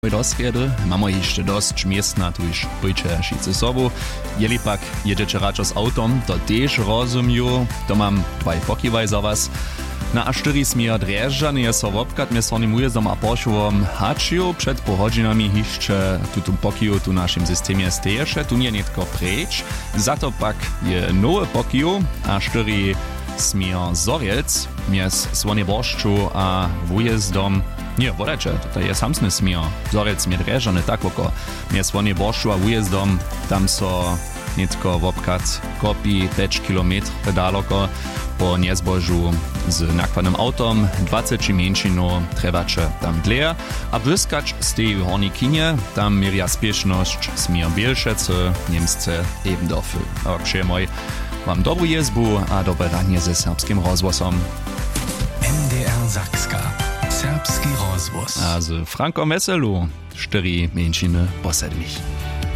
Do sredy mamy jeszcze dość miejsca tu już pójdzie ze sobą. Jeli pak jedziecie raczej z autom, to też rozumiem, to mam dwaj pokiwaj za was. Na A4 smier Drjeżdżany jest so wopkat, my sonim ujezdom a poszłom haczył przed pochodzinami jeszcze tu pokiju tu naszym systemie stejesze, tu nie tylko precz. Za to pak je nowe pokiju, A4 smier Zoriec, mies Słonieboszczu a wujezdom. Nie, wodajcie, tutaj je samsny smier. Zorec mnie Drjeżdżany tak oko. Mies Słonieboszczu a wujezdom, tam so nitko wopkat kopi 5 kilometr daleko po niezbożu z nakładnym autom 20 mięczino trebacze tam dleje, a wyskać z tej hornikinie tam mieria spieszność smier Bielszece, Niemsce Ebendorfy. A przyjemoj wam dobru jezbu a dobre ranie ze serbskim rozgłosom. MDR Sakska. Serbski rozgłos. A z Frankom Weselu 4 mięcziny po 7.